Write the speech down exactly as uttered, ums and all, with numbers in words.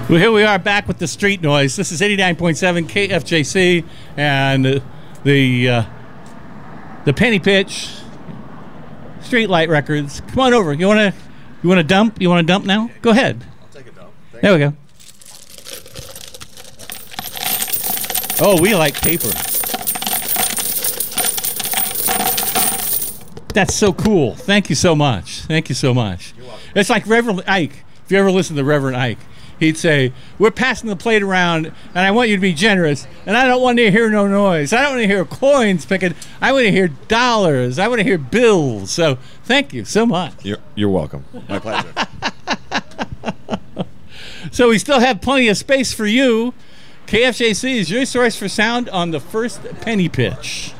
Well, here we are back with the street noise. This is eighty-nine point seven K F J C and uh, the uh, the Penny Pitch Streetlight Records. Come on over. You want to you want to dump? You want to dump now? Go ahead. I'll take a dump. Thank there we go. Oh, we like paper. That's so cool. Thank you so much. Thank you so much. You're welcome. It's like Reverend Ike. If you ever listen to Reverend Ike, he'd say, we're passing the plate around, and I want you to be generous, and I don't want to hear no noise. I don't want to hear coins picking. I want to hear dollars. I want to hear bills. So thank you so much. You're, you're welcome. My pleasure. So we still have plenty of space for you. K F J C is your source for sound on the first Penny Pitch.